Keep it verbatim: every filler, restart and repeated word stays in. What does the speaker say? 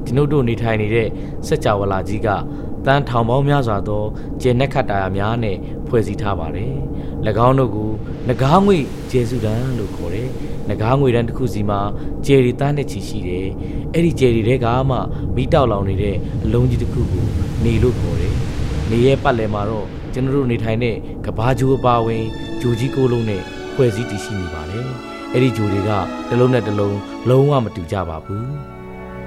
ကျွန်ုပ်တို့နေထိုင်နေတဲ့စัจ java လာကြီးကတန်းထောင်ပေါင်းများစွာသောကျယ်နက်ခတ်တာယာများနဲ့ဖွဲ့စည်းထားပါတယ်။၎င်းတို့ကိုငကားငွေကျေစုတန်းလို့ခေါ်တယ်။ငကားငွေတန်းတစ်ခုစီမှာကျယ်ရီသားနဲ့ချီရှိတယ်။အဲ့ဒီကျယ်ရီတွေကမှမိတောက်လောင်နေတဲ့အလုံးကြီးတစ်ခုကိုနေလို့ခေါ်တယ်။နေရဲ့ပတ်လည်မှာတော့ကျွန်တော်တို့နေထိုင်တဲ့ကဘာဂျိုးအပါဝင်ဂျိုကြီးကိုလုံးနဲ့ဖွဲ့စည်းတည်ရှိနေပါတယ်။အဲ့ဒီဂျိုတွေကတစ်လုံးနဲ့တစ်လုံးလုံးဝမတူကြပါဘူး။